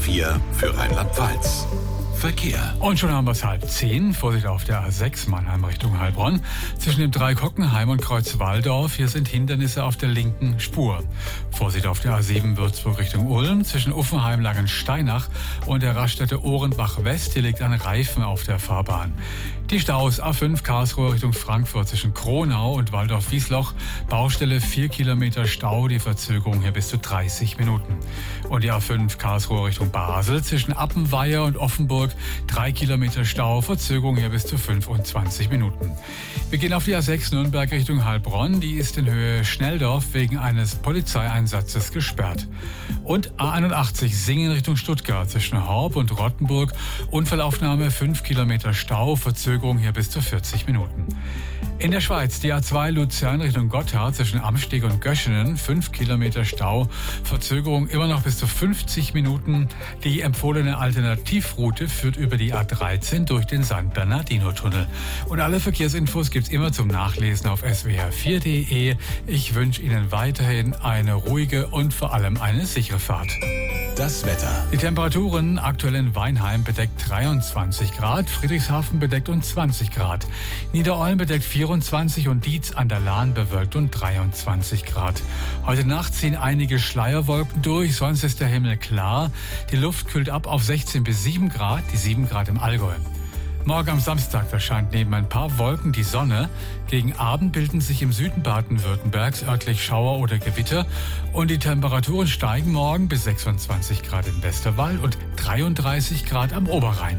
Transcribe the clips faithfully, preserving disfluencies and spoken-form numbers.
vier für Rheinland-Pfalz. Verkehr. Und schon haben wir es halb zehn. Vorsicht auf der A sechs Mannheim Richtung Heilbronn. Zwischen dem Dreikockenheim und Kreuz Walldorf. Hier sind Hindernisse auf der linken Spur. Vorsicht auf der A sieben Würzburg Richtung Ulm. Zwischen Uffenheim Langensteinach und der Raststätte Ohrenbach West. Hier liegt ein Reifen auf der Fahrbahn. Die Staus A fünf Karlsruhe Richtung Frankfurt zwischen Kronau und Waldorf-Wiesloch. Baustelle vier Kilometer Stau. Die Verzögerung hier bis zu dreißig Minuten. Und die A fünf Karlsruhe Richtung Basel zwischen Appenweier und Offenburg. Drei Kilometer Stau, Verzögerung hier bis zu fünfundzwanzig Minuten. Wir gehen auf die A sechs Nürnberg Richtung Heilbronn. Die ist in Höhe Schnelldorf wegen eines Polizeieinsatzes gesperrt. Und A einundachtzig Singen Richtung Stuttgart zwischen Horb und Rottenburg. Unfallaufnahme fünf Kilometer Stau, Verzögerung hier bis zu vierzig Minuten. In der Schweiz die A zwei Luzern Richtung Gotthard zwischen Amsteg und Göschenen. fünf Kilometer Stau, Verzögerung immer noch bis zu fünfzig Minuten. Die empfohlene Alternativroute führt über die A dreizehn durch den Sankt Bernardino-Tunnel. Und alle Verkehrsinfos gibt's immer zum Nachlesen auf s w r vier punkt d e. Ich wünsche Ihnen weiterhin eine ruhige und vor allem eine sichere Fahrt. Das Wetter. Die Temperaturen aktuell in Weinheim bedeckt dreiundzwanzig Grad, Friedrichshafen bedeckt und zwanzig Grad, Niederolm bedeckt vierundzwanzig und Dietz an der Lahn bewölkt und dreiundzwanzig Grad. Heute Nacht ziehen einige Schleierwolken durch, sonst ist der Himmel klar. Die Luft kühlt ab auf sechzehn bis sieben Grad, die sieben Grad im Allgäu. Morgen am Samstag erscheint neben ein paar Wolken die Sonne. Gegen Abend bilden sich im Süden Baden-Württembergs örtlich Schauer oder Gewitter. Und die Temperaturen steigen morgen bis sechsundzwanzig Grad im Westerwald und dreiunddreißig Grad am Oberrhein.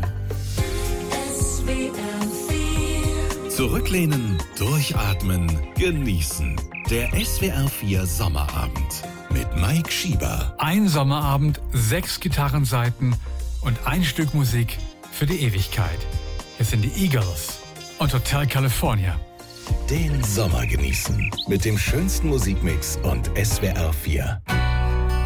Zurücklehnen, durchatmen, genießen. Der S W R vier Sommerabend mit Mike Schieber. Ein Sommerabend, sechs Gitarrenseiten und ein Stück Musik für die Ewigkeit. Hier sind die Eagles und Hotel California. Den Sommer genießen mit dem schönsten Musikmix und S W R vier.